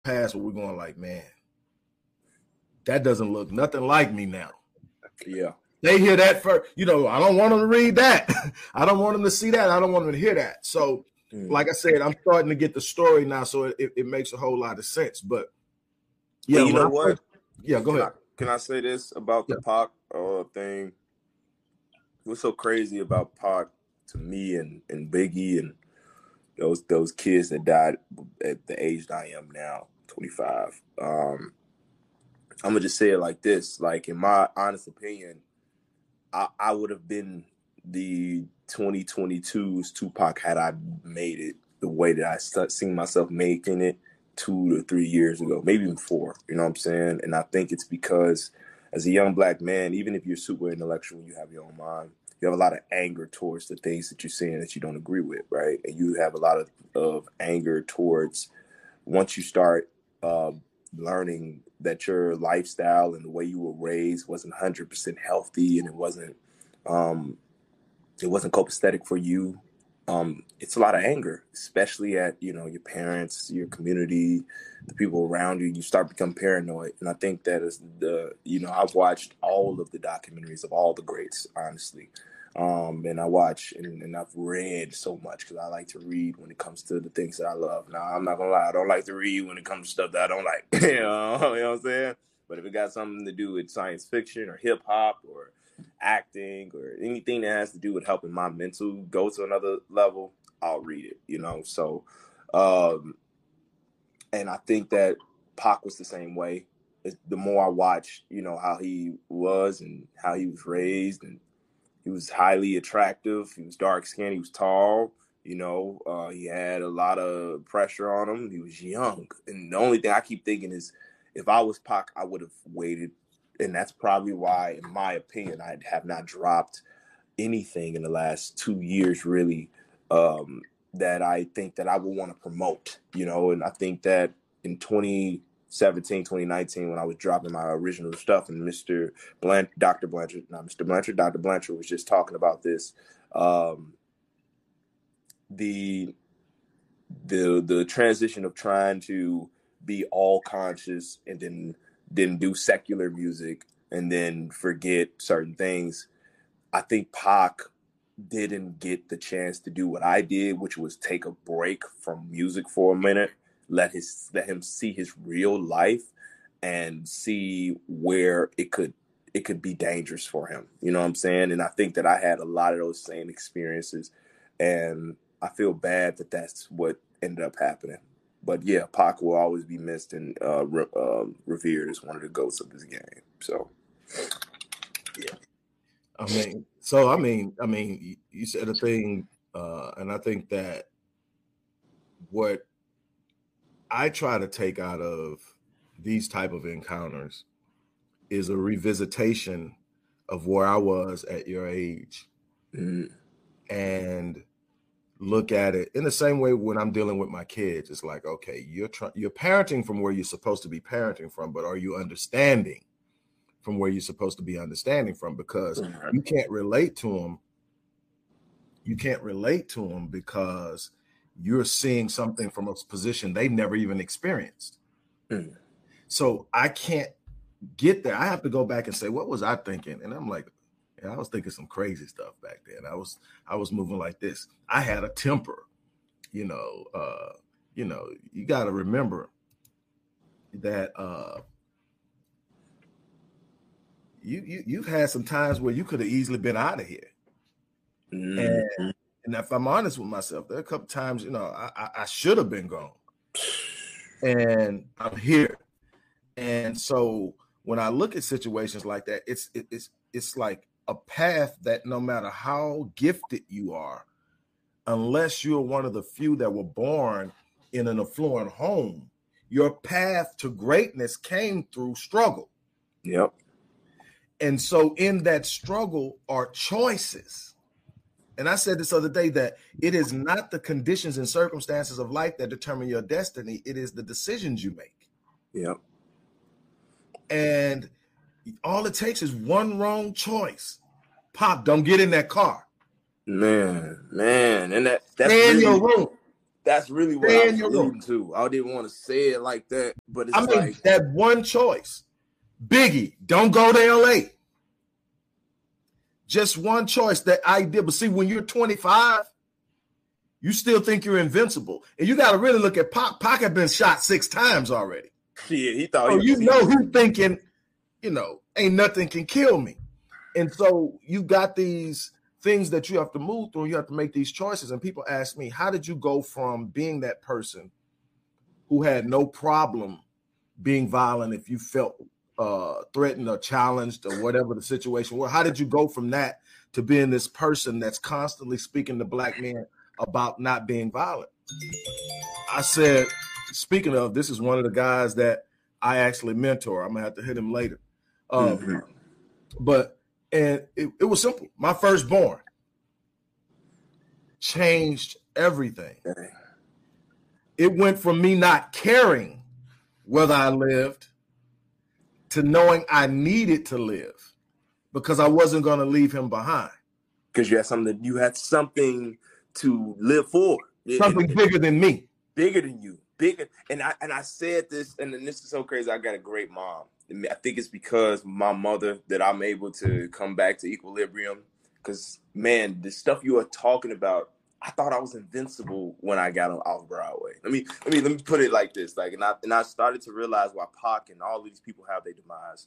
past where we're going like, man, that doesn't look nothing like me now. Yeah. They hear that first. I don't want them to read that. I don't want them to see that. I don't want them to hear that. So, like I said, I'm starting to get the story now, so it makes a whole lot of sense. But yeah, you know what? Go ahead. Can I say this about the Pac thing? What's so crazy about Pac to me and Biggie and those kids that died at the age that I am now, 25. I'm gonna just say it like this: like, in my honest opinion, I would have been the 2022's Tupac had I made it the way that I seen myself making it 2 to 3 years ago, maybe even 4. You know what I'm saying? And I think it's because as a young black man, even if you're super intellectual, you have your own mind, you have a lot of anger towards the things that you're seeing that you don't agree with, right? And you have a lot of anger towards once you start learning that your lifestyle and the way you were raised wasn't 100% healthy and it wasn't copacetic for you. It's a lot of anger, especially at, your parents, your community, the people around you. You start to become paranoid. And I think that is I've watched all of the documentaries of all the greats, honestly. And I watch and I've read so much because I like to read when it comes to the things that I love. Now, I'm not gonna lie, I don't like to read when it comes to stuff that I don't like. You know what I'm saying? But if it got something to do with science fiction or hip hop or acting or anything that has to do with helping my mental go to another level, I'll read it. So and I think that Pac was the same way. The more I watch, how he was and how he was raised, and he was highly attractive. He was dark skinned. He was tall. He had a lot of pressure on him. He was young. And the only thing I keep thinking is if I was Pac, I would have waited. And that's probably why, in my opinion, I have not dropped anything in the last 2 years, really, that I think that I would want to promote, And I think that in 2017, 2019, when I was dropping my original stuff, and Dr. Blanchard was just talking about this, the transition of trying to be all conscious and then do secular music and then forget certain things. I think Pac didn't get the chance to do what I did, which was take a break from music for a minute, let him see his real life and see where it could be dangerous for him. You know what I'm saying? And I think that I had a lot of those same experiences, and I feel bad that that's what ended up happening. But yeah, Pac will always be missed and revered as one of the GOATs of this game. So, yeah. I mean, you said a thing, and I think that what I try to take out of these type of encounters is a revisitation of where I was at your age, and look at it in the same way when I'm dealing with my kids. It's like, okay, you're parenting from where you're supposed to be parenting from, but are you understanding from where you're supposed to be understanding from? Because you can't relate to them. You can't relate to them because you're seeing something from a position they've never even experienced. So I can't get there. I have to go back and say, what was I thinking? And I'm like, I was thinking some crazy stuff back then. I was moving like this. I had a temper, you got to remember that you've had some times where you could have easily been out of here. And if I'm honest with myself, there are a couple times, I should have been gone, and I'm here. And so when I look at situations like that, it's like a path that no matter how gifted you are, unless you're one of the few that were born in an affluent home, your path to greatness came through struggle. Yep. And so in that struggle are choices. And I said this other day that it is not the conditions and circumstances of life that determine your destiny. It is the decisions you make. Yep. And all it takes is one wrong choice. Pop, don't get in that car. Man. And that's stay in your room. That's really what I was alluding to. I didn't want to say it like that, but it's like that one choice. Biggie, don't go to LA. Just one choice that I did. But see, when you're 25, you still think you're invincible. And you got to really look at Pac. Pac had been shot 6 times already. Yeah, he thought he's thinking, ain't nothing can kill me. And so you got these things that you have to move through. You have to make these choices. And people ask me, how did you go from being that person who had no problem being violent if you felt threatened or challenged or whatever the situation was? How did you go from that to being this person that's constantly speaking to Black men about not being violent? I said, speaking of, this is one of the guys that I actually mentor. I'm gonna have to hit him later. But it was simple. My firstborn changed everything. It went from me not caring whether I lived to knowing I needed to live because I wasn't going to leave him behind. Because you had something to live for. Something bigger than me. Bigger than you. Bigger. And I said this, and this is so crazy. I got a great mom. I think it's because my mother that I'm able to come back to equilibrium. Because, man, the stuff you are talking about, I thought I was invincible when I got off Broadway. Let me put it like this. Like, and I started to realize why Pac and all these people have their demise.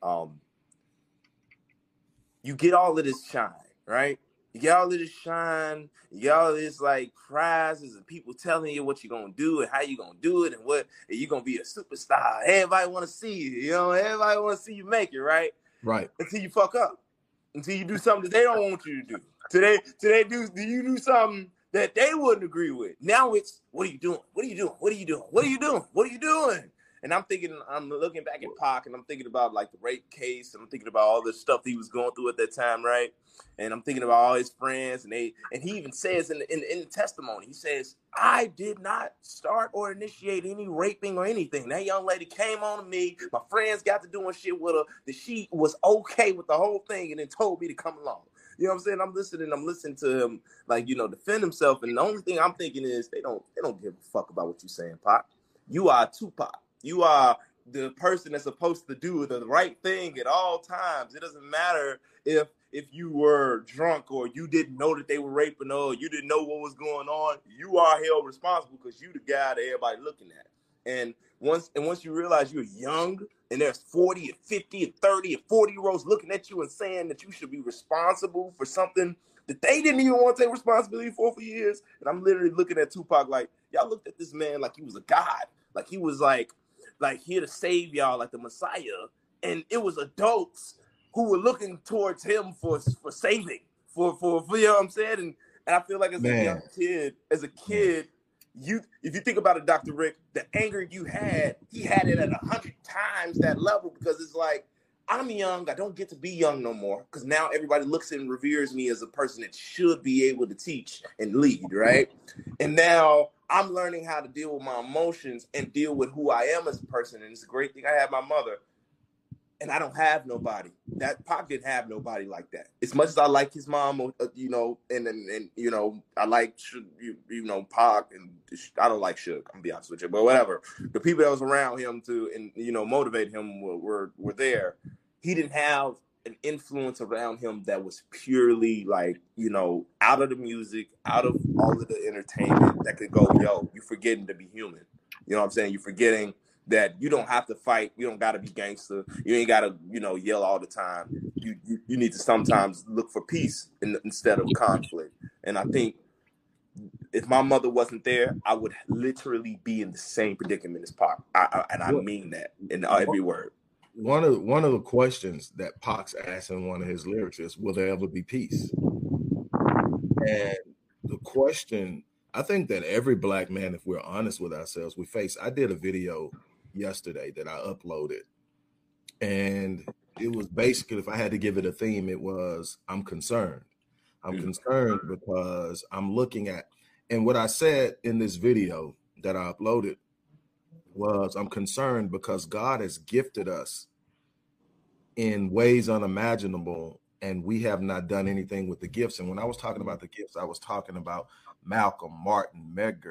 You get all of this shine, right? You get all of this shine, you get all of this like prizes and people telling you what you're gonna do and how you're gonna do it and you're gonna be a superstar. Everybody wanna see you, everybody wanna see you make it, right? Right. Until you fuck up. Until you do something that they don't want you to do. Today do you do something that they wouldn't agree with. Now it's, what are you doing? What are you doing? What are you doing? What are you doing? What are you doing? And I'm looking back at Pac and I'm thinking about like the rape case. And I'm thinking about all the stuff he was going through at that time, right? And I'm thinking about all his friends and he even says in the testimony, he says, I did not start or initiate any raping or anything. That young lady came on to me. My friends got to doing shit with her. That she was okay with the whole thing and then told me to come along. You know what I'm saying? I'm listening to him defend himself. And the only thing I'm thinking is they don't give a fuck about what you're saying, Pac. You are Tupac. You are the person that's supposed to do the right thing at all times. It doesn't matter if you were drunk or you didn't know that they were raping or you didn't know what was going on. You are held responsible because you the guy that everybody looking at. And once you realize you're young and there's 40 and 50 and 30 and 40-year-olds looking at you and saying that you should be responsible for something that they didn't even want to take responsibility for years. And I'm literally looking at Tupac like, y'all looked at this man like he was a god. Like he was like here to save y'all, like the Messiah. And it was adults who were looking towards him for saving, for you know what I'm saying? And I feel like as a young kid, if you think about it, Dr. Rick, the anger you had, he had it at 100 times that level because it's like, I'm young, I don't get to be young no more because now everybody looks and reveres me as a person that should be able to teach and lead, right? And now I'm learning how to deal with my emotions and deal with who I am as a person. And it's a great thing I have my mother. And I don't have nobody. That Pac didn't have nobody like that. As much as I like his mom, and I like, Pac, and I don't like Suge, I'm gonna be honest with you, but whatever. The people that was around him to, motivate him were there. He didn't have an influence around him that was purely like, out of the music, out of all of the entertainment that could go, yo, you're forgetting to be human. You know what I'm saying? You're forgetting that you don't have to fight. You don't got to be gangster. You ain't got to, yell all the time. You need to sometimes look for peace instead of conflict. And I think if my mother wasn't there, I would literally be in the same predicament as Pac. I mean that in every word. One of the questions that Pac's asked in one of his lyrics is, will there ever be peace? And the question, I think that every Black man, if we're honest with ourselves, we face. I did a video yesterday that I uploaded, and it was basically, if I had to give it a theme, it was, I'm concerned. I'm concerned because I'm looking at, and what I said in this video that I uploaded was, I'm concerned because God has gifted us in ways unimaginable, and we have not done anything with the gifts. And when I was talking about the gifts, I was talking about Malcolm, Martin, Medgar,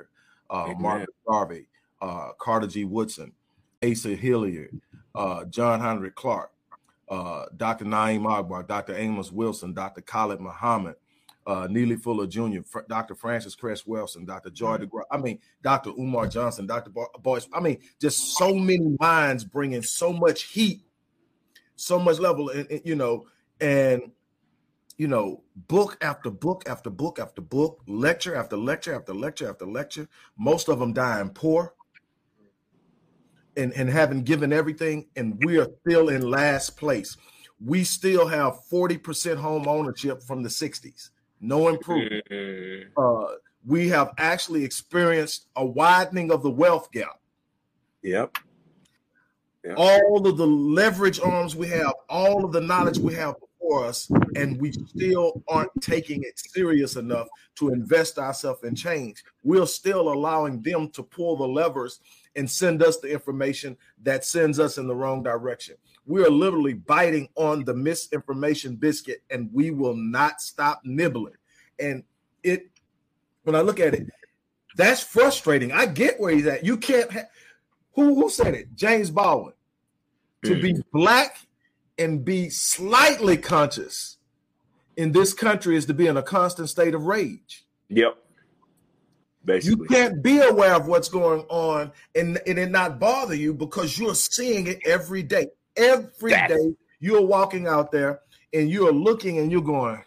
Margaret Garvey, Carter G. Woodson, Asa Hilliard, John Henrik Clark, Dr. Naeem Akbar, Dr. Amos Wilson, Dr. Khalid Muhammad, Neely Fuller Jr., Dr. Francis Cress Wilson, Dr. Joy DeGraw, Dr. Umar Johnson, Dr. Boyce. Just so many minds bringing so much heat, so much level, and book after book after book after book, lecture after lecture after lecture after lecture. Most of them dying poor and having given everything, and we are still in last place. We still have 40% home ownership from the 60s. No improvement. We have actually experienced a widening of the wealth gap. Yep. All of the leverage arms we have, all of the knowledge we have before us, and we still aren't taking it serious enough to invest ourselves in change. We're still allowing them to pull the levers and send us the information that sends us in the wrong direction. We are literally biting on the misinformation biscuit, and we will not stop nibbling. And when I look at it, that's frustrating. I get where he's at. You can't who said it? James Baldwin. To be black and be slightly conscious in this country is to be in a constant state of rage. Yep. Basically. You can't be aware of what's going on and it not bother you because you're seeing it every day. Every day you're walking out there and you're looking and you're going.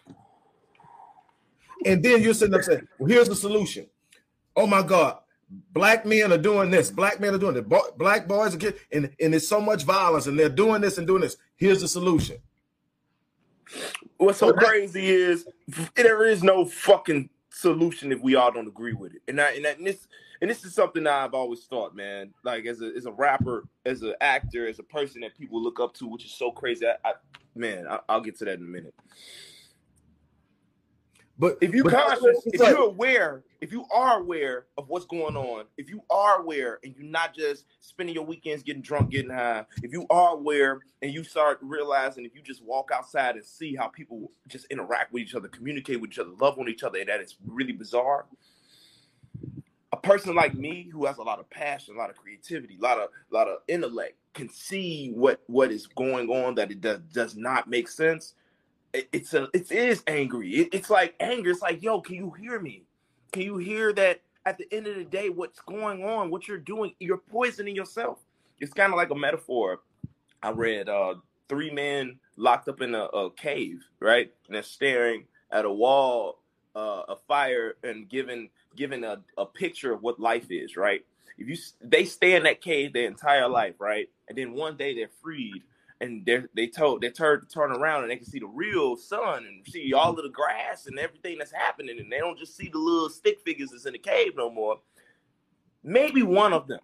And then you're sitting up saying, well, here's the solution. Oh, my God. Black men are doing this. Black men are doing it. Black boys are getting, and there's so much violence and they're doing this and doing this. Here's the solution. What's so crazy is there is no fucking solution if we all don't agree with it. And this is something that I've always thought, man. Like as a rapper, as an actor, as a person that people look up to, which is so crazy. I'll get to that in a minute. But if you're conscious, if you're aware, if you are aware of what's going on, if you are aware and you're not just spending your weekends getting drunk, getting high, if you are aware and you start realizing if you just walk outside and see how people just interact with each other, communicate with each other, love on each other, and that is really bizarre. A person like me who has a lot of passion, a lot of creativity, a lot of intellect can see what is going on that it does not make sense. It is angry. It's like anger. It's like, yo, can you hear me? Can you hear that at the end of the day, what's going on, what you're doing, you're poisoning yourself. It's kind of like a metaphor. I read 3 men locked up in a cave, right? And they're staring at a wall, a fire, and giving a picture of what life is, right? They stay in that cave their entire life, right? And then one day they're freed. And they turn around and they can see the real sun and see all of the grass and everything that's happening. And they don't just see the little stick figures that's in the cave no more. Maybe one of them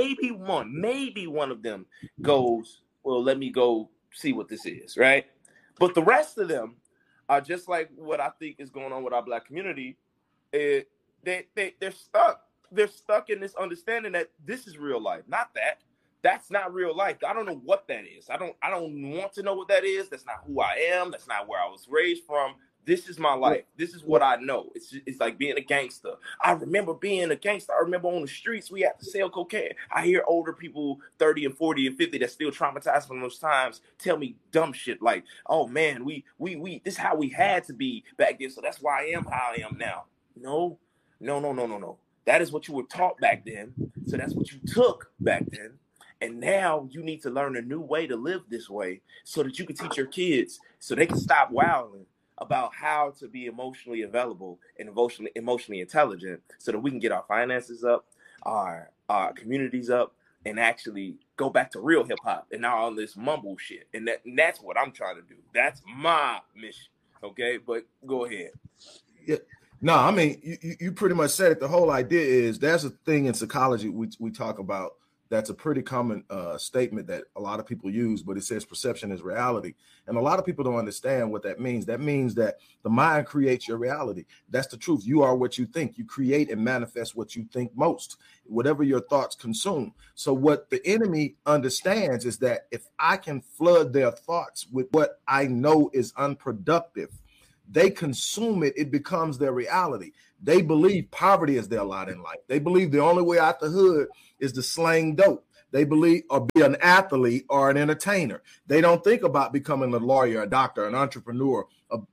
goes, well, let me go see what this is, right? But the rest of them are just like what I think is going on with our Black community. They're stuck. They're stuck in this understanding that this is real life, not that. That's not real life. I don't know what that is. I don't want to know what that is. That's not who I am. That's not where I was raised from. This is my life. This is what I know. It's like being a gangster. I remember being a gangster. I remember on the streets we had to sell cocaine. I hear older people, 30 and 40 and 50, that's still traumatized from those times, tell me dumb shit like, oh man, we this is how we had to be back then. So that's why I am how I am now. No. That is what you were taught back then. So that's what you took back then. And now you need to learn a new way to live this way so that you can teach your kids so they can stop wilding about how to be emotionally available and emotionally intelligent so that we can get our finances up, our communities up, and actually go back to real hip hop and not all this mumble shit. And that's what I'm trying to do. That's my mission. Okay, but go ahead. Yeah. No, I mean, you pretty much said it. The whole idea is there's a thing in psychology we talk about. That's a pretty common statement that a lot of people use, but it says perception is reality. And a lot of people don't understand what that means. That means that the mind creates your reality. That's the truth. You are what you think. You create and manifest what you think most, whatever your thoughts consume. So what the enemy understands is that if I can flood their thoughts with what I know is unproductive, they consume it, it becomes their reality. They believe poverty is their lot in life. They believe the only way out the hood is to slang dope. They believe or be an athlete or an entertainer. They don't think about becoming a lawyer, a doctor, an entrepreneur,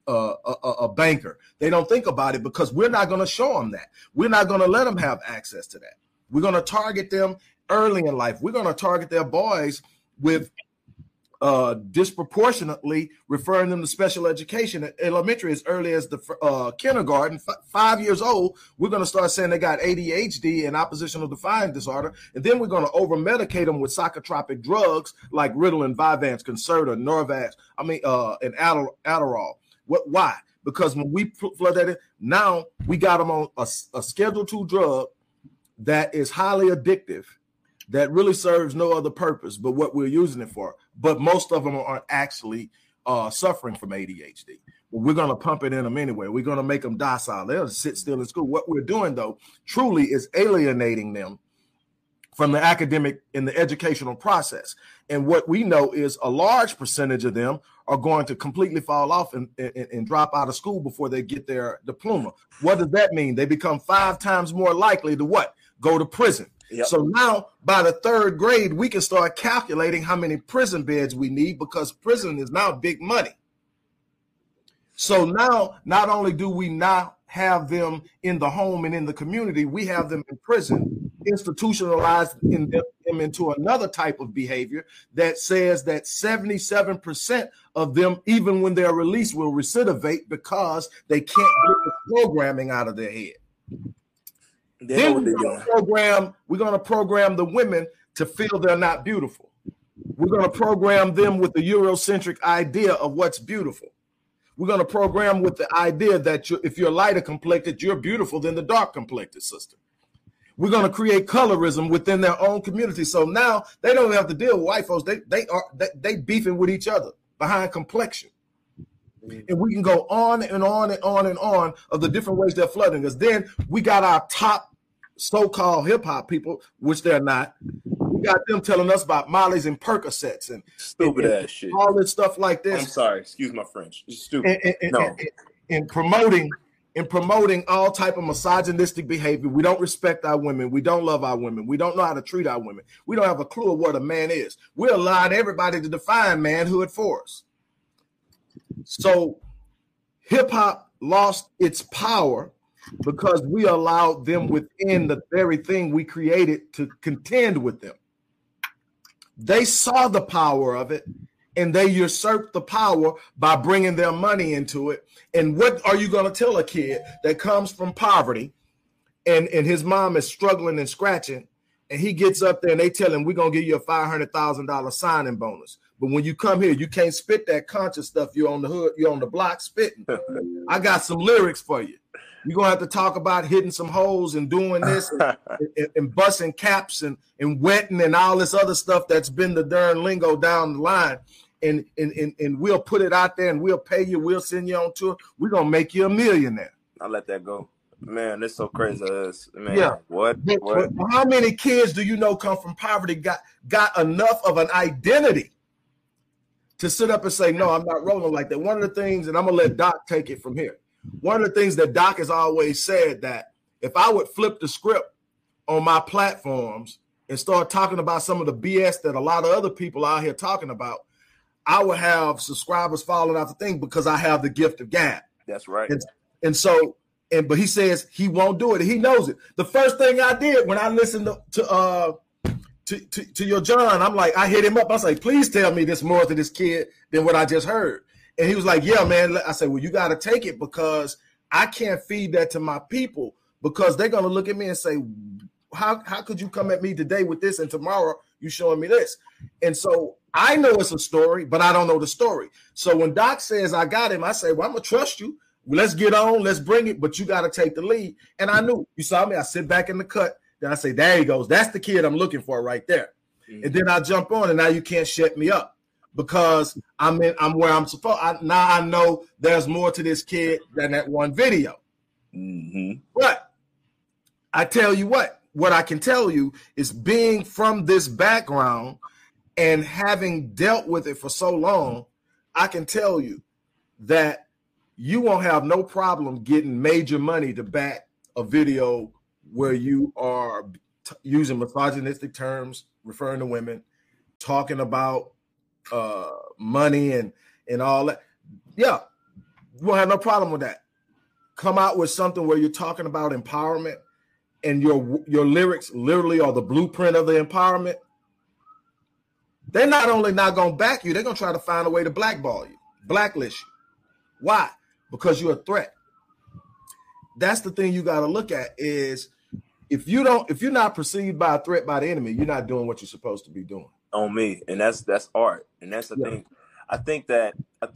a banker. They don't think about it because we're not going to show them that. We're not going to let them have access to that. We're going to target them early in life. We're going to target their boys with disproportionately referring them to special education at elementary as early as the kindergarten. 5 years old, we're going to start saying they got ADHD and oppositional defiant disorder, and then we're going to over medicate them with psychotropic drugs like Ritalin, Vyvanse, Concerta, Norvax, and Adderall. Why? Because when we flood that in, now we got them on a Schedule II drug that is highly addictive, that really serves no other purpose but what we're using it for. But most of them aren't actually suffering from ADHD. But we're going to pump it in them anyway. We're going to make them docile. They'll sit still in school. What we're doing, though, truly is alienating them from the academic and the educational process. And what we know is a large percentage of them are going to completely fall off and drop out of school before they get their diploma. What does that mean? They become 5 times more likely to what? Go to prison. Yep. So now by the 3rd grade, we can start calculating how many prison beds we need because prison is now big money. So now not only do we now have them in the home and in the community, we have them in prison, institutionalized them into another type of behavior that says that 77% of them, even when they're released, will recidivate because they can't get the programming out of their head. Then we're going to program the women to feel they're not beautiful. We're going to program them with the Eurocentric idea of what's beautiful. We're going to program with the idea that if you're lighter complected, you're beautiful than the dark complected sister. We're going to create colorism within their own community. So now they don't have to deal with white folks. They beefing with each other behind complexion. And we can go on and on and on and on of the different ways they're flooding us. Then we got our top so-called hip-hop people, which they're not. We got them telling us about Molly's and Percocets and stupid ass shit, all this stuff like this. I'm sorry, excuse my French. It's stupid. And promoting all type of misogynistic behavior. We don't respect our women. We don't love our women. We don't know how to treat our women. We don't have a clue of what a man is. We're allowing everybody to define manhood for us. So hip-hop lost its power because we allowed them within the very thing we created to contend with them. They saw the power of it, and they usurped the power by bringing their money into it. And what are you going to tell a kid that comes from poverty and his mom is struggling and scratching, and he gets up there and they tell him, we're going to give you a $500,000 signing bonus. But when you come here, you can't spit that conscious stuff. You're on the hood, you're on the block spitting. I got some lyrics for you. You're going to have to talk about hitting some holes and doing this and busting caps and wetting and all this other stuff that's been the darn lingo down the line. And we'll put it out there and we'll pay you. We'll send you on tour. We're going to make you a millionaire. I'll let that go. Man, that's so crazy. Man, yeah. What? How many kids do you know come from poverty, got enough of an identity to sit up and say, no, I'm not rolling like that? One of the things, and I'm going to let Doc take it from here. One of the things that Doc has always said, that if I would flip the script on my platforms and start talking about some of the BS that a lot of other people out here talking about, I would have subscribers falling off the thing because I have the gift of gab. That's right. But he says he won't do it. He knows it. The first thing I did when I listened to your John, I'm like, I hit him up. I was like, please tell me this more to this kid than what I just heard. And he was like, yeah, man. I said, well, you got to take it because I can't feed that to my people because they're going to look at me and say, how could you come at me today with this and tomorrow you showing me this? And so I know it's a story, but I don't know the story. So when Doc says I got him, I say, well, I'm going to trust you. Let's get on. Let's bring it. But you got to take the lead. And I knew. You saw me. I sit back in the cut. Then I say, there he goes. That's the kid I'm looking for right there. Mm-hmm. And then I jump on, and now you can't shut me up because I'm where I'm supposed. Now I know there's more to this kid than that one video. Mm-hmm. But I tell you what I can tell you is being from this background and having dealt with it for so long, I can tell you that you won't have no problem getting major money to back a video where you are using misogynistic terms, referring to women, talking about money and all that, yeah, you won't have no problem with that. Come out with something where you're talking about empowerment and your lyrics literally are the blueprint of the empowerment. They're not only not going to back you, they're going to try to find a way to blackball you, blacklist you. Why? Because you're a threat. That's the thing you got to look at is if you're not perceived by a threat by the enemy, you're not doing what you're supposed to be doing. On me. And that's art. And that's the thing. I think that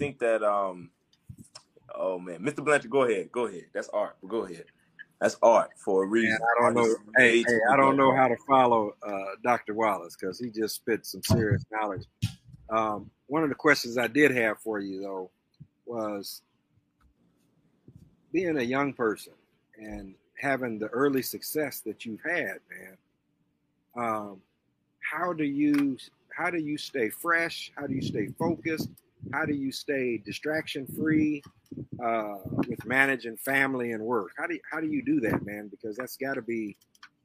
oh man, Mr. Blanchard, go ahead. That's art. Go ahead. That's art for a reason. Man, I don't know. Hey, I don't know how to follow Dr. Wallace because he just spit some serious knowledge. One of the questions I did have for you though was being a young person and having the early success that you've had, man. How do you stay fresh? How do you stay focused? How do you stay distraction free with managing family and work? How do you do that, man? Because that's got to be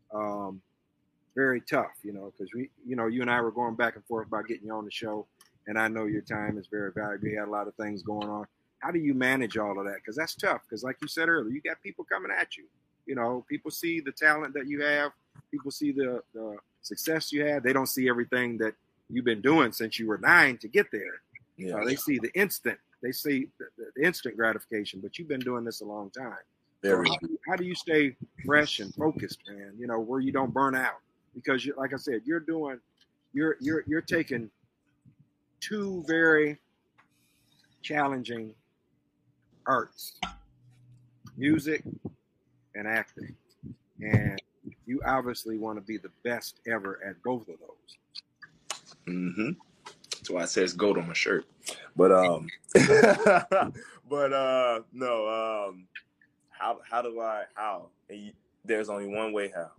very tough, because you and I were going back and forth about getting you on the show, and I know your time is very valuable. You got a lot of things going on. How do you manage all of that? Because that's tough. Because like you said earlier, you got people coming at you. People see the talent that you have. People see the success you have. They don't see everything that you've been doing since you were 9 to get there. Yeah. They see the instant. They see the instant gratification. But you've been doing this a long time. So how do you stay fresh and focused, man? Where you don't burn out? Because like I said, you're taking two very challenging arts, music and acting, and you obviously want to be the best ever at both of those. Mm-hmm. That's why it says GOAT on my shirt. But no. How do I? There's only one way. How?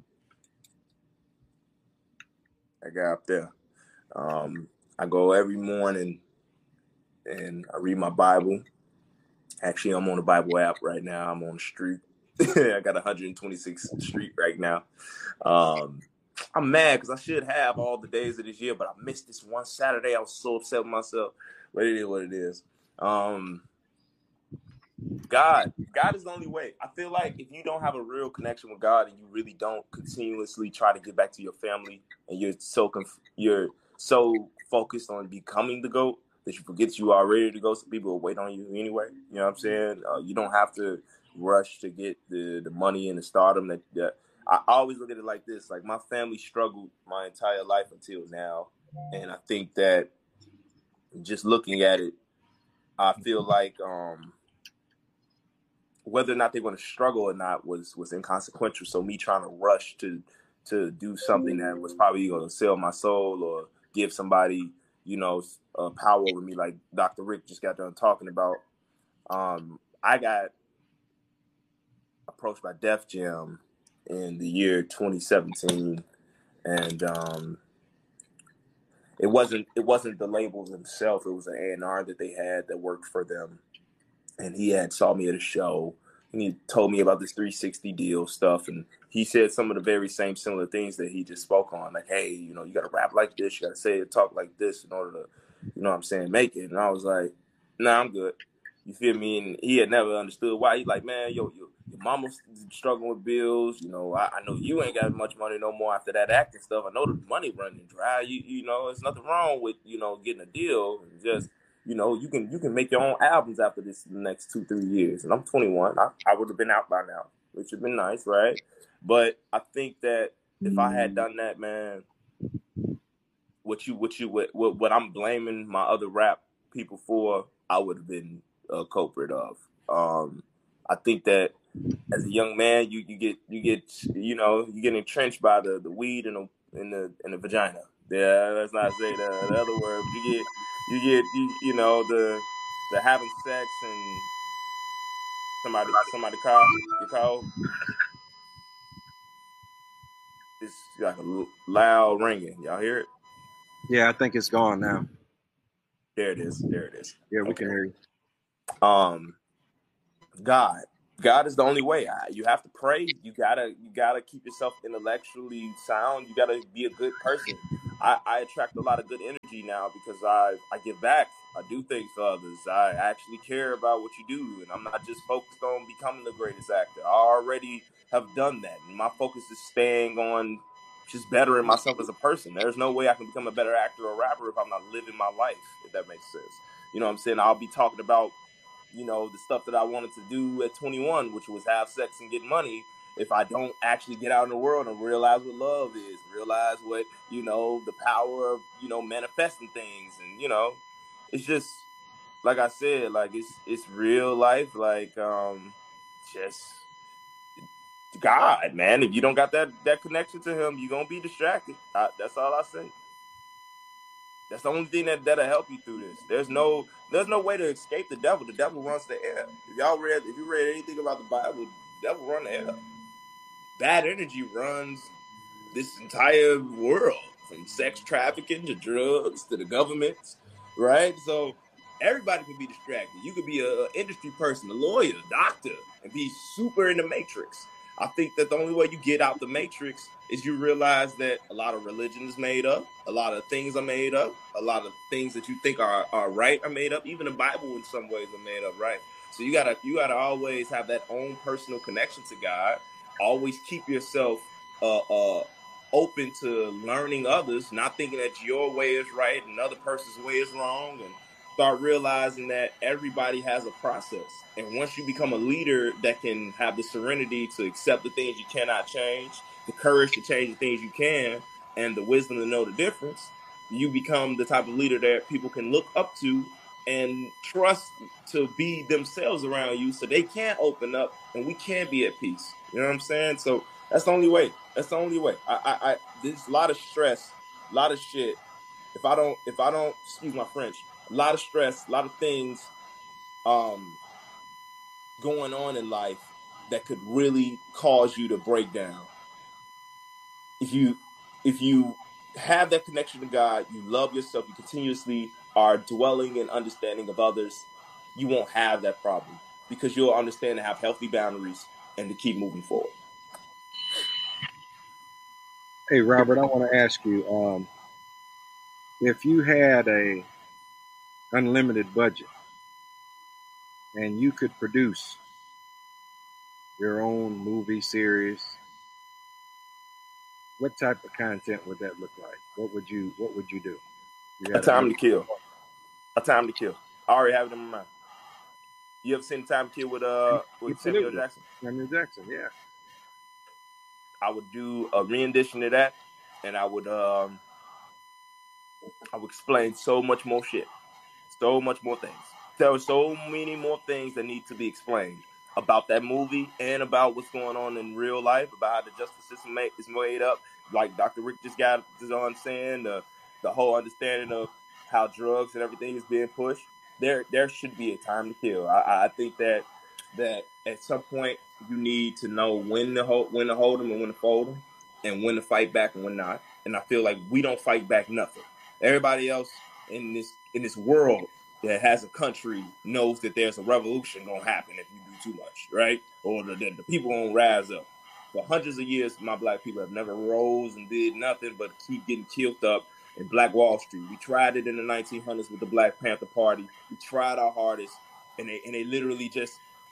I got up there. I go every morning and I read my Bible. Actually, I'm on the Bible app right now. I'm on the street. I got 126th Street right now. I'm mad because I should have all the days of this year, but I missed this one Saturday. I was so upset with myself. But it is what it is. God is the only way. I feel like if you don't have a real connection with God and you really don't continuously try to get back to your family, and you're so focused on becoming the GOAT that you forget you are ready to go, so people will wait on you anyway. You know what I'm saying? You don't have to rush to get the money and the stardom that I always look at it like this. Like, my family struggled my entire life until now. And I think that just looking at it, I feel like whether or not they're going to struggle or not was inconsequential. So me trying to rush to do something that was probably going to sell my soul or give somebody, power over me, like Dr. Rick just got done talking about. I got approached by Def Jam in the year 2017, and it wasn't the label themselves. It was an A&R that they had that worked for them, and he had saw me at a show, and he told me about this 360 deal stuff, and he said some of the very similar things that he just spoke on, like, hey, you got to rap like this, you got to say it, talk like this in order to, make it. And I was like, nah, I'm good. You feel me? And he had never understood why. He's like, man, your mama's struggling with bills. I know you ain't got much money no more after that acting stuff. I know the money running dry. There's nothing wrong with, getting a deal. Just, you can make your own albums after the next 2-3 years. And I'm 21. I would have been out by now, which would have been nice, right? But I think that if I had done that, man, what I'm blaming my other rap people for, I would have been a culprit of. I think that as a young man, you get entrenched by the weed in the vagina. Yeah, let's not say the other word. You get the having sex and somebody call. It's like a loud ringing. Y'all hear it? Yeah, I think it's gone now. There it is. Yeah, we can hear you. God, God is the only way. You have to pray. You gotta keep yourself intellectually sound. You gotta be a good person. I attract a lot of good energy now because I give back. I do things for others. I actually care about what you do, and I'm not just focused on becoming the greatest actor. I already have done that, and my focus is staying on just bettering myself as a person. There's no way I can become a better actor or rapper if I'm not living my life, if that makes sense. You know what I'm saying? I'll be talking about, you know, the stuff that I wanted to do at 21, which was have sex and get money, if I don't actually get out in the world and realize what love is, realize what, you know, the power of, you know, manifesting things. And, you know, it's just, like I said, like it's real life, like just God, man. If you don't got that connection to him, you're gonna be distracted. That's all I say. That's the only thing that'll help you through this. There's no way to escape the devil. The devil runs the air. If you read anything about the Bible, the devil runs the air. Bad energy runs this entire world, from sex trafficking to drugs to the governments, right? So everybody can be distracted. You could be an industry person, a lawyer, a doctor, and be super in the matrix. I think that the only way you get out the matrix is you realize that a lot of religion is made up, a lot of things are made up, a lot of things that you think are right are made up. Even the Bible in some ways are made up, right? So you gotta always have that own personal connection to God. Always keep yourself open to learning others, not thinking that your way is right and another person's way is wrong, and start realizing that everybody has a process. And once you become a leader that can have the serenity to accept the things you cannot change, the courage to change the things you can, and the wisdom to know the difference, you become the type of leader that people can look up to and trust to be themselves around you so they can open up and we can be at peace. You know what I'm saying? So that's the only way. That's the only way. There's a lot of stress, a lot of shit. If I don't, excuse my French, a lot of stress, a lot of things going on in life that could really cause you to break down. If you have that connection to God, you love yourself, you continuously are dwelling in understanding of others, you won't have that problem because you'll understand to have healthy boundaries and to keep moving forward. Hey, Robert, I want to ask you, if you had a unlimited budget and you could produce your own movie series, what type of content would that look like? What would you do? A Time to Kill. A Time to Kill. I already have it in my mind. You ever seen Time to Kill with Samuel Jackson? Samuel Jackson, yeah. I would do a rendition of that, and I would explain so much more shit, so much more things. There are so many more things that need to be explained about that movie and about what's going on in real life, about how the justice system is made up. Like Dr. Rick just got on saying, the whole understanding of how drugs and everything is being pushed. There should be a time to kill. I think that at some point you need to know when to hold them and when to fold them, and when to fight back and when not. And I feel like we don't fight back nothing. Everybody else in this world that has a country knows that there's a revolution gonna happen if you do too much, right? Or the people won't rise up. For hundreds of years, my black people have never rose and did nothing but keep getting killed up in Black Wall Street. We tried it in the 1900s with the Black Panther Party. We tried our hardest, and they literally just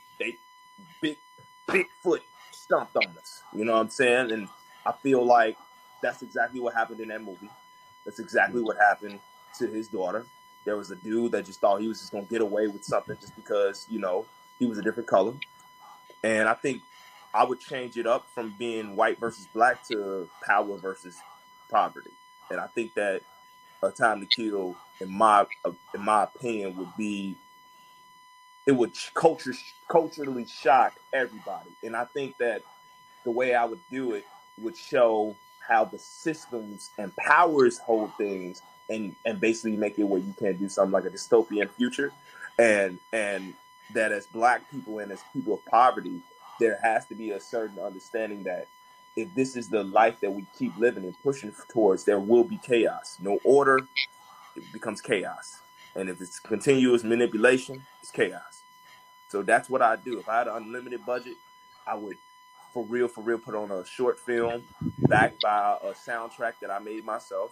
big foot stomped on us. You know what I'm saying? And I feel like that's exactly what happened in that movie. That's exactly what happened to his daughter. There was a dude that just thought he was just going to get away with something just because, you know, he was a different color. And I think I would change it up from being white versus black to power versus poverty. And I think that A Time to Kill, in my opinion, it would culturally shock everybody. And I think that the way I would do it would show how the systems and powers hold things, and basically make it where you can't do something like a dystopian future. And that as black people and as people of poverty, there has to be a certain understanding that if this is the life that we keep living and pushing towards, there will be chaos. No order, it becomes chaos. And if it's continuous manipulation, it's chaos. So that's what I do. If I had an unlimited budget, I would for real put on a short film backed by a soundtrack that I made myself.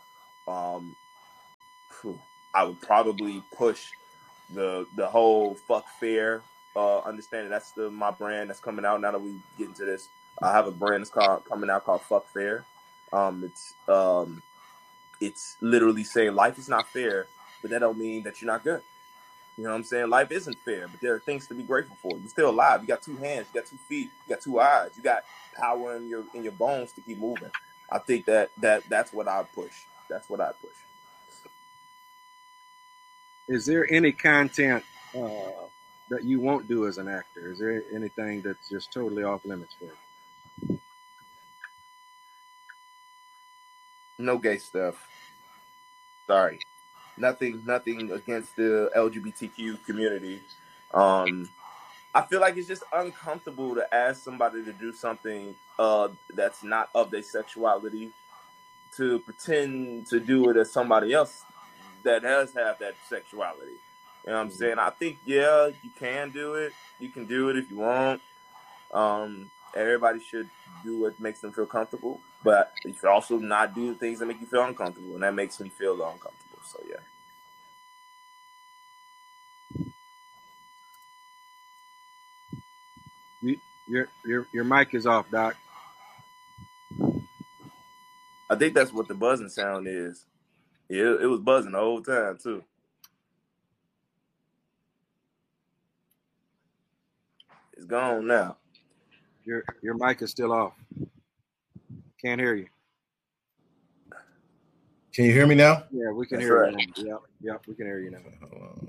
I would probably push the whole fuck fair understanding. That's my brand that's coming out now that we get into this. I have a brand that's coming out called Fuck Fair. It's literally saying life is not fair, but that don't mean that you're not good. You know what I'm saying? Life isn't fair, but there are things to be grateful for. You're still alive. You got 2 hands, you got 2 feet, you got 2 eyes, you got power in your bones to keep moving. I think that's what I push. That's what I push. Is there any content that you won't do as an actor? Is there anything that's just totally off limits for you? No gay stuff. Sorry. Nothing against the LGBTQ community. I feel like it's just uncomfortable to ask somebody to do something that's not of their sexuality, to pretend to do it as somebody else that does have that sexuality. You know what I'm saying? I think, yeah, you can do it. You can do it if you want. Everybody should do what makes them feel comfortable, but you should also not do the things that make you feel uncomfortable, and that makes me feel uncomfortable. So yeah. Your mic is off, Doc. I think that's what the buzzing sound is. Yeah, it was buzzing the whole time too. It's gone now. Your mic is still off. Can't hear you. Can you hear me now? Yeah, we can hear you now. Yeah, we can hear you now.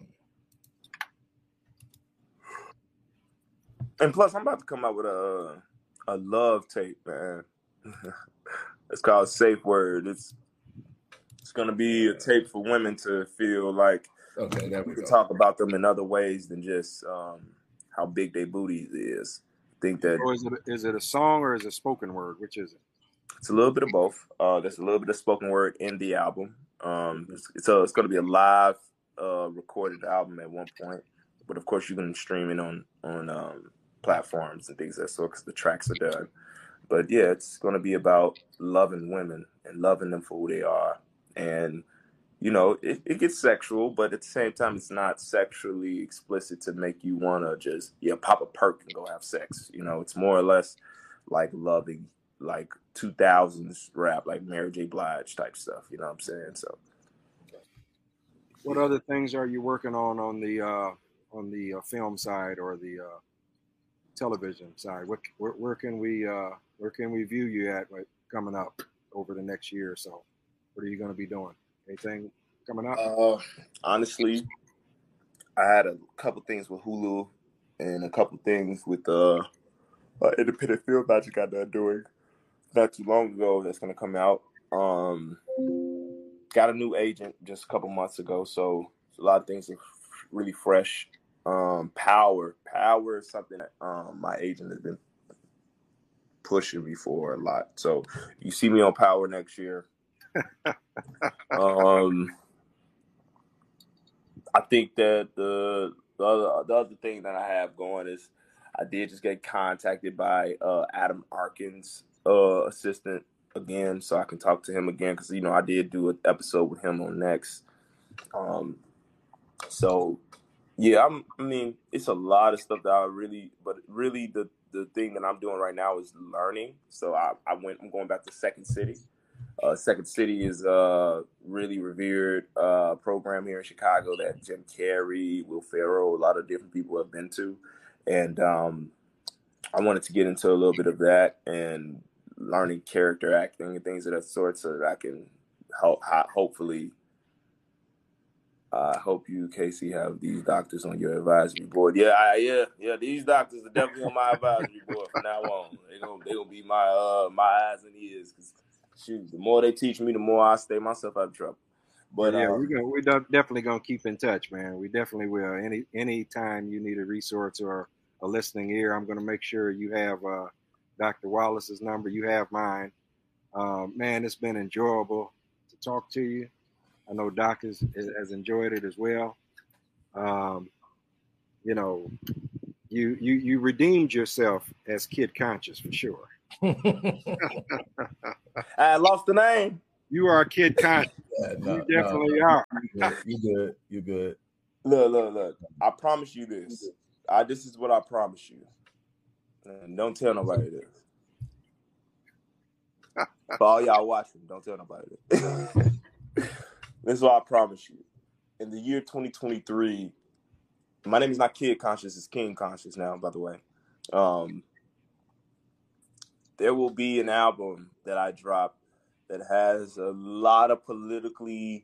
And plus, I'm about to come out with a love tape, man. It's called Safe Word. It's gonna be a tape for women to feel like that we can talk about them in other ways than just how big their booty is. I think that. Or is it a song or is it spoken word? Which is it? It's a little bit of both. There's a little bit of spoken word in the album. It's going to be a live recorded album at one point, but of course you can stream it on platforms and things of that sort because the tracks are done. But yeah, it's going to be about loving women and loving them for who they are. And you know, it gets sexual, but at the same time, it's not sexually explicit to make you want to just pop a perk and go have sex. You know, it's more or less like loving, like 2000s rap, like Mary J. Blige type stuff. You know what I'm saying? So, what other things are you working on the film side or the television side? Where can we view you at coming up over the next year or so? What are you going to be doing? Anything coming up? Honestly, I had a couple things with Hulu and a couple things with independent film that I just got done doing not too long ago that's going to come out. Got a new agent just a couple months ago, so a lot of things are really fresh. Power is something that my agent has been pushing me for a lot. So you see me on Power next year. I think that the other thing that I have going is I did just get contacted by Adam Arkin's assistant again, so I can talk to him again because I did do an episode with him on Next. So yeah, I mean it's a lot of stuff that but really the thing that I'm doing right now is learning. So I'm going back to Second City. Second City is a really revered program here in Chicago that Jim Carrey, Will Ferrell, a lot of different people have been to. And I wanted to get into a little bit of that and learning character acting and things of that sort so that I can hopefully I hope you, Casey, have these doctors on your advisory board. Yeah. These doctors are definitely on my advisory board from now on. They gonna be my eyes and ears. Cause shoot, the more they teach me, the more I stay myself out of trouble. But yeah, we're definitely gonna keep in touch, man. We definitely will. Any time you need a resource or a listening ear, I'm gonna make sure you have Dr. Wallace's number. You have mine. Man, it's been enjoyable to talk to you. I know Doc has enjoyed it as well. you know, you redeemed yourself as Kid Conscious for sure. I lost the name. You are Kid Conscious. You definitely are. You good. Look. I promise you this. This is what I promise you. And don't tell nobody this. For all y'all watching, don't tell nobody this. This is what I promise you. In the year 2023, my name is not Kid Conscious, it's King Conscious now, by the way. There will be an album that I drop that has a lot of politically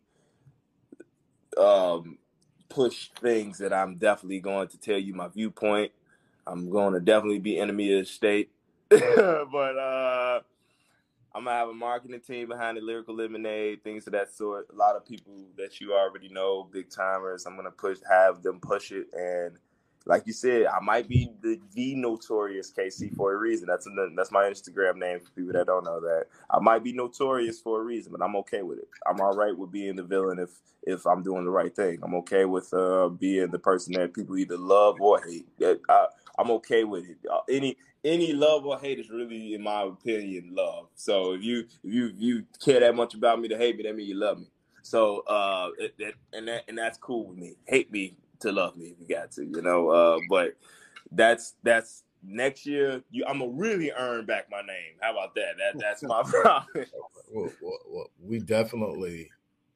pushed things that I'm definitely going to tell you my viewpoint. I'm going to definitely be enemy of the state. But I'm going to have a marketing team behind the Lyrical Lemonade, things of that sort. A lot of people that you already know, big timers. I'm going to have them push it. And like you said, I might be the notorious KC for a reason. That's my Instagram name for people that don't know that. I might be notorious for a reason, but I'm okay with it. I'm all right with being the villain if I'm doing the right thing. I'm okay with being the person that people either love or hate. I'm okay with it. Any love or hate is really, in my opinion, love. So if you care that much about me to hate me, that means you love me. So and that's cool with me. Hate me to love me if you got to, you know. But that's next year. I'm gonna really earn back my name. How about that? That's my promise. Well, we definitely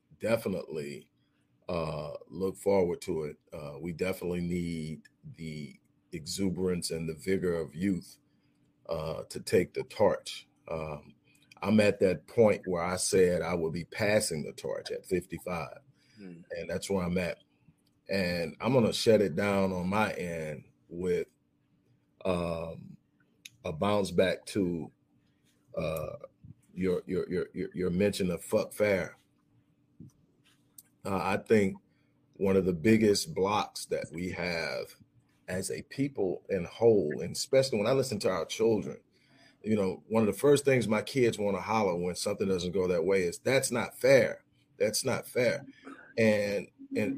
look forward to it. We definitely need the exuberance and the vigor of youth to take the torch. I'm at that point where I said I would be passing the torch at 55, and that's where I'm at. And I'm gonna shut it down on my end with a bounce back to your mention of fuck fair. I think one of the biggest blocks that we have as a people in whole, and especially when I listen to our children, you know, one of the first things my kids want to holler when something doesn't go their way is, "That's not fair. That's not fair." And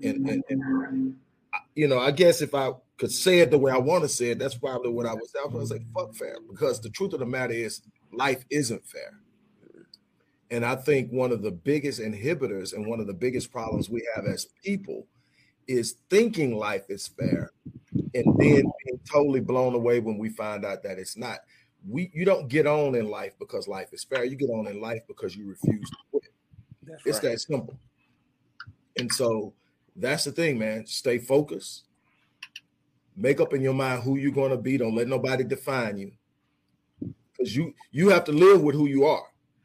you know, I guess if I could say it the way I want to say it, that's probably what I was like, fuck fair. Because the truth of the matter is, life isn't fair. And I think one of the biggest inhibitors and one of the biggest problems we have as people is thinking life is fair and then being totally blown away when we find out that it's not. You don't get on in life because life is fair. You get on in life because you refuse to quit. It's that simple. And so that's the thing, man. Stay focused. Make up in your mind who you're going to be. Don't let nobody define you. Because you have to live with who you are.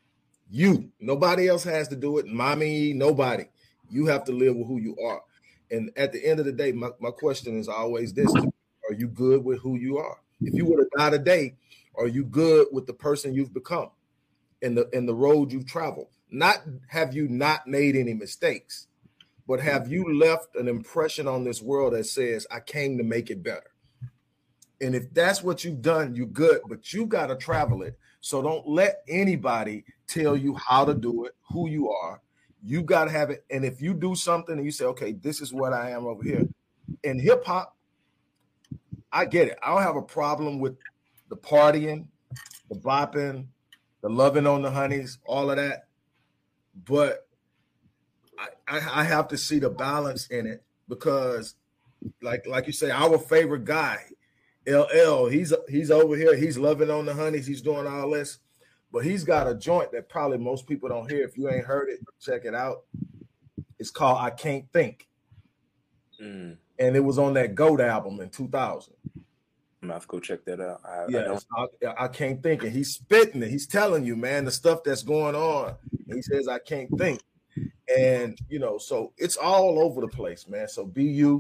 Nobody else has to do it. Mommy, nobody. You have to live with who you are. And at the end of the day, my question is always this: are you good with who you are? If you were to die today, are you good with the person you've become and the road you've traveled? Not have you not made any mistakes, but have you left an impression on this world that says, I came to make it better? And if that's what you've done, you're good, but you got to travel it. So don't let anybody tell you how to do it, who you are. You got to have it. And if you do something and you say, okay, this is what I am over here. In hip hop, I get it. I don't have a problem with the partying, the bopping, the loving on the honeys, all of that. But I have to see the balance in it because, like you say, our favorite guy, LL, he's over here. He's loving on the honeys. He's doing all this, but he's got a joint that probably most people don't hear. If you ain't heard it, check it out. It's called "I Can't Think," and it was on that GOAT album in 2000. I'm gonna have to go check that out. I can't think, and he's spitting it. He's telling you, man, the stuff that's going on. And he says, "I can't think." And, you know, so it's all over the place, man. So be you.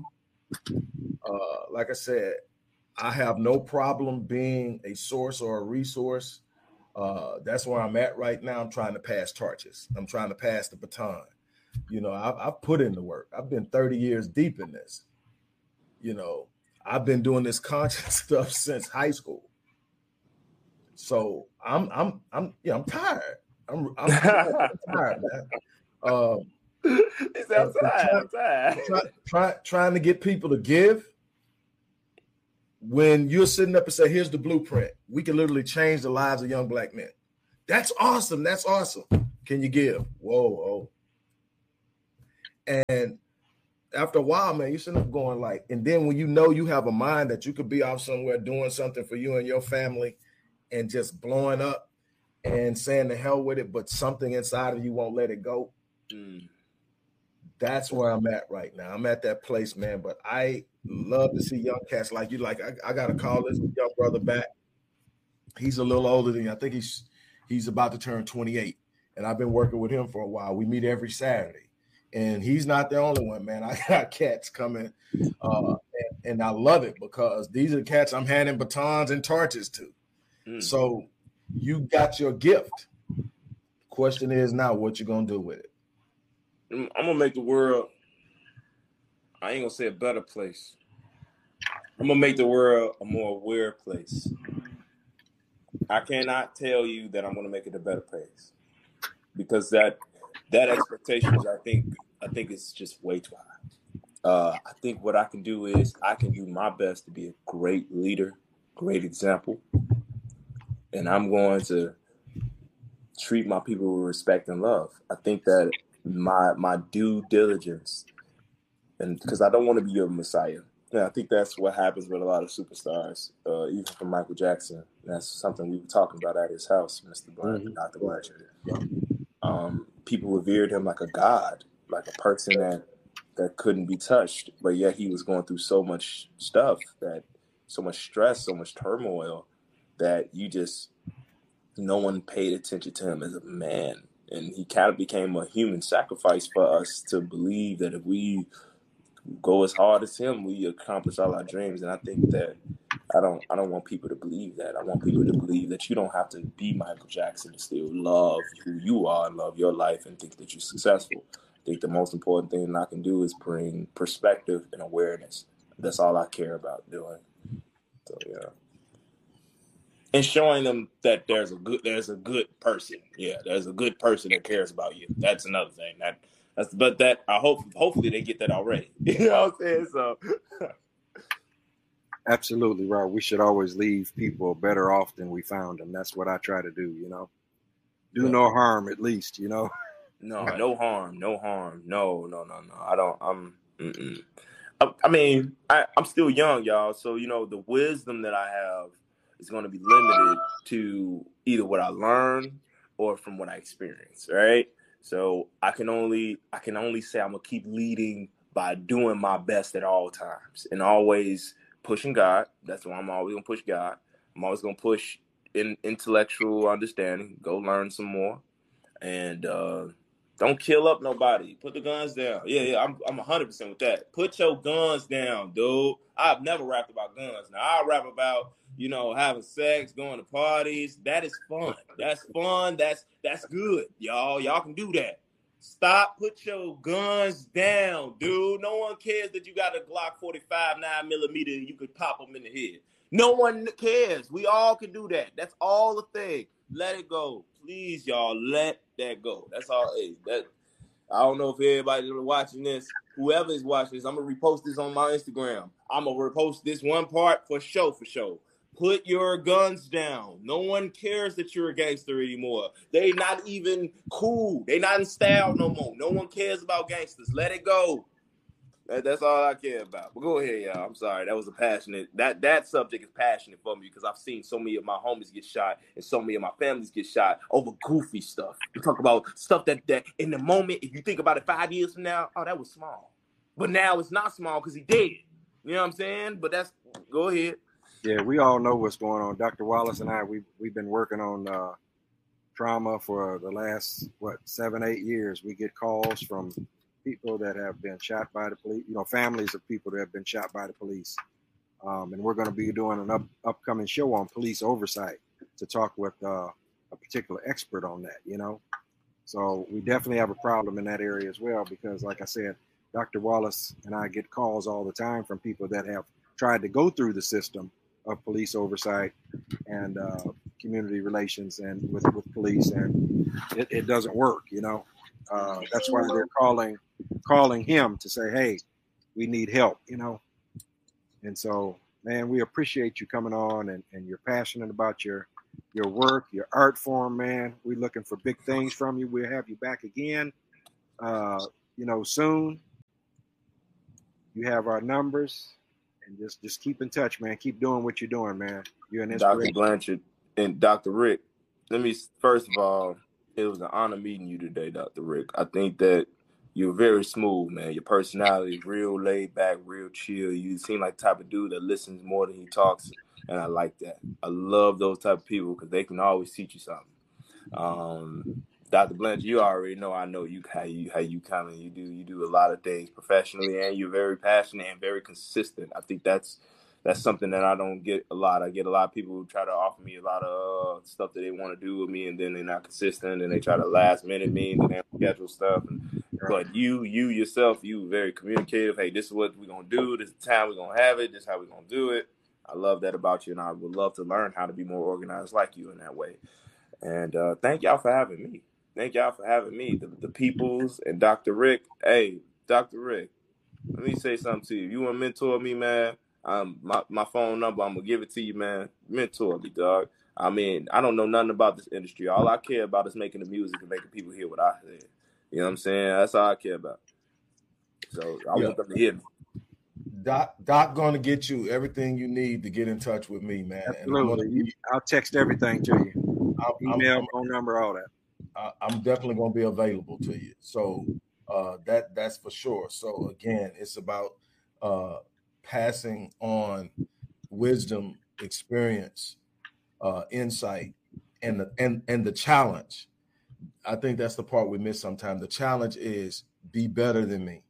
Like I said, I have no problem being a source or a resource. That's where I'm at right now. I'm trying to pass torches. I'm trying to pass the baton. You know, I've put in the work. I've been 30 years deep in this. You know, I've been doing this conscious stuff since high school. So I'm tired. I'm tired, man. I'm tired. Trying to get people to give when you're sitting up and say, here's the blueprint, we can literally change the lives of young black men. That's awesome. That's awesome. Can you give? Whoa. And after a while, man, you're sitting up going like, and then when you know you have a mind that you could be off somewhere doing something for you and your family and just blowing up and saying the hell with it, but something inside of you won't let it go. That's where I'm at right now. I'm at that place, man. But I love to see young cats like you. Like I got to call this young brother back. He's a little older than you. I think he's about to turn 28, and I've been working with him for a while. We meet every Saturday, and he's not the only one, man. I got cats coming, and I love it because these are the cats I'm handing batons and torches to. So you got your gift. Question is now, what you gonna do with it? I'm gonna make the world, I ain't gonna say a better place. I'm gonna make the world a more aware place. I cannot tell you that I'm gonna make it a better place because that expectations, I think it's just way too high. I think what I can do is I can do my best to be a great leader, great example, and I'm going to treat my people with respect and love. I think that my due diligence, and because I don't want to be your messiah. And I think that's what happens with a lot of superstars, even from Michael Jackson. That's something we were talking about at his house, Mr. Blanchard, Dr. Blanchard. People revered him like a god, like a person that couldn't be touched, but yet he was going through so much stuff, so much stress, so much turmoil, that no one paid attention to him as a man. And he kind of became a human sacrifice for us to believe that if we go as hard as him, we accomplish all our dreams. And I think that I don't want people to believe that. I want people to believe that you don't have to be Michael Jackson to still love who you are and love your life and think that you're successful. I think the most important thing that I can do is bring perspective and awareness. That's all I care about doing. So yeah. And showing them that there's a good person. Yeah, there's a good person that cares about you. That's another thing. Hopefully they get that already. You know what I'm saying? So absolutely, Rob. We should always leave people better off than we found them. That's what I try to do, Do no harm, at least, No harm. No. I mean, I'm still young, y'all. So, the wisdom that I have is going to be limited to either what I learn or from what I experience, right? So I can only say I'm gonna keep leading by doing my best at all times and always pushing God. That's why I'm always gonna push God. I'm always gonna push in intellectual understanding. Go learn some more, and don't kill up nobody. Put the guns down. Yeah, I'm 100% with that. Put your guns down, dude. I've never rapped about guns. Now I rap about having sex, going to parties. That is fun. That's fun. That's good, y'all. Y'all can do that. Stop. Put your guns down, dude. No one cares that you got a Glock 45 9mm and you could pop them in the head. No one cares. We all can do that. That's all the thing. Let it go. Please, y'all, let that go. That's all. Hey, I don't know if everybody's watching this. Whoever is watching this, I'm going to repost this on my Instagram. I'm going to repost this one part for show. Put your guns down. No one cares that you're a gangster anymore. They not even cool. They not in style no more. No one cares about gangsters. Let it go. That's all I care about. But go ahead, y'all. I'm sorry. That was a passionate. That subject is passionate for me because I've seen so many of my homies get shot and so many of my families get shot over goofy stuff. We talk about stuff that in the moment, if you think about it 5 years from now, oh, that was small. But now it's not small because he dead. You know what I'm saying? But go ahead. Yeah, we all know what's going on. Dr. Wallace and I, we've been working on trauma for the last 7-8 years. We get calls from people that have been shot by the police, families of people that have been shot by the police. And we're going to be doing an upcoming show on police oversight to talk with a particular expert on that, So we definitely have a problem in that area as well, because like I said, Dr. Wallace and I get calls all the time from people that have tried to go through the system of police oversight and community relations and with police, and it doesn't work, That's why they're calling him to say, hey, we need help, And so, man, we appreciate you coming on, and you're passionate about your work, your art form, man. We're looking for big things from you. We'll have you back again, soon. You have our numbers, and just keep in touch, man. Keep doing what you're doing, man. You're an inspiration. Dr. Blanchard and Dr. Rick, first of all, it was an honor meeting you today, Dr. Rick. I think that you're very smooth, man. Your personality is real laid back, real chill. You seem like the type of dude that listens more than he talks, and I like that. I love those type of people because they can always teach you something. Dr. Blanchard, you already know I know you how you come and you do a lot of things professionally, and you're very passionate and very consistent. I think that's something that I don't get a lot. I get a lot of people who try to offer me a lot of stuff that they want to do with me, and then they're not consistent, and they try to last minute me, and then they schedule stuff. But you yourself, you very communicative. Hey, this is what we're going to do. This is the time we're going to have it. This is how we're going to do it. I love that about you, and I would love to learn how to be more organized like you in that way. And thank y'all for having me. Thank y'all for having me, the peoples and Dr. Rick. Hey, Dr. Rick, let me say something to you. You want to mentor me, man? My phone number, I'm going to give it to you, man. Mentor me, dog. I mean, I don't know nothing about this industry. All I care about is making the music and making people hear what I said. You know what I'm saying? That's all I care about. So I want them to hear me. Doc going to get you everything you need to get in touch with me, man. Absolutely. I'll text everything to you. Email, phone number, all that. I'm definitely going to be available to you. So that's for sure. So again, it's about passing on wisdom, experience, insight, and the challenge. I think that's the part we miss sometimes. The challenge is be better than me.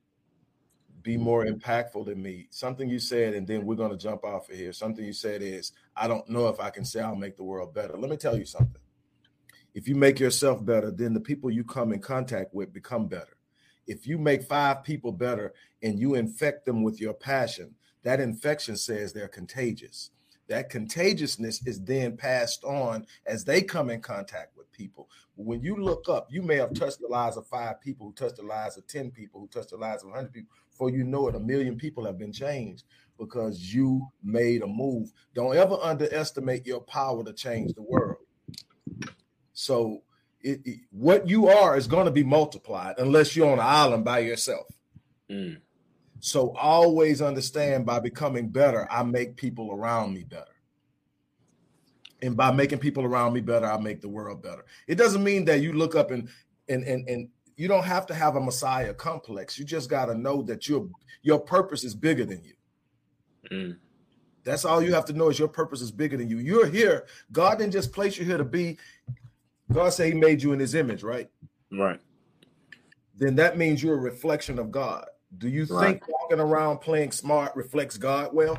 Be more impactful than me. Something you said, and then we're going to jump off of here. Something you said is, I don't know if I can say I'll make the world better. Let me tell you something. If you make yourself better, then the people you come in contact with become better. If you make 5 people better and you infect them with your passion, that infection says they're contagious. That contagiousness is then passed on as they come in contact with people. When you look up, you may have touched the lives of 5 people, who touched the lives of 10 people, who touched the lives of 100 people. Before you know it, 1 million people have been changed because you made a move. Don't ever underestimate your power to change the world. So what you are is going to be multiplied unless you're on an island by yourself. So always understand, by becoming better, I make people around me better. And by making people around me better, I make the world better. It doesn't mean that you look up and you don't have to have a Messiah complex. You just got to know that your purpose is bigger than you. That's all you have to know, is your purpose is bigger than you. You're here. God didn't just place you here to be. God said he made you in his image, right? Right. Then that means you're a reflection of God. Do you think walking around playing smart reflects God well?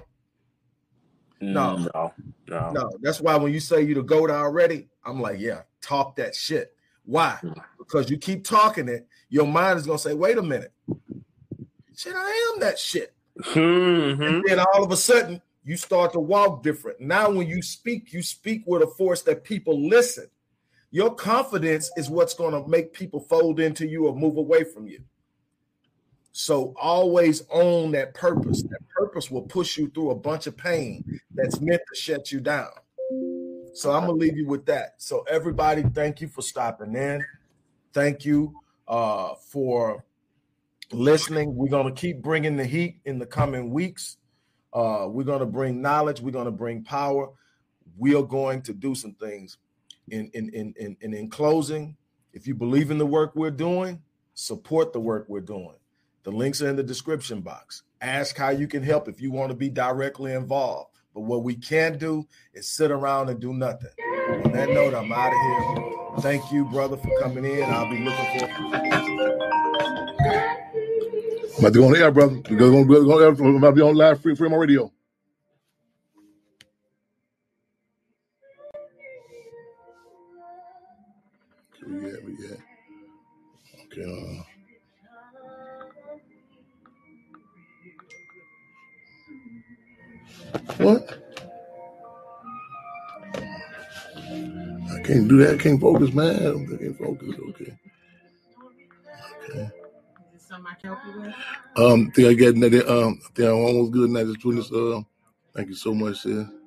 No. That's why when you say you the GOAT already, I'm like, yeah, talk that shit. Why? Because you keep talking it, your mind is going to say, wait a minute. Shit, I am that shit. And then all of a sudden, you start to walk different. Now, when you speak with a force that people listen. Your confidence is what's going to make people fold into you or move away from you. So always own that purpose. That purpose will push you through a bunch of pain that's meant to shut you down. So I'm going to leave you with that. So everybody, thank you for stopping in. Thank you for listening. We're going to keep bringing the heat in the coming weeks. We're going to bring knowledge. We're going to bring power. We are going to do some things. In closing, if you believe in the work we're doing, support the work we're doing. The links are in the description box. Ask how you can help if you want to be directly involved. But what we can't do is sit around and do nothing. On that note, I'm out of here. Thank you, brother, for coming in. I'll be looking forward. I'm about to go on the air, brother. I'm about to be on live Freedom Radio. We get. Okay. What? I can't do that. I can't focus, man. I can't focus. Okay. Is something I can help you with? Think I get that. Think I'm almost good now. Just doing this. Thank you so much, sis.